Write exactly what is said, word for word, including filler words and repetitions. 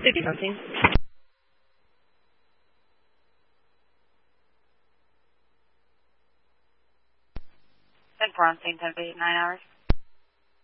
fifty something. ten four on Saint ten eight, nine hours.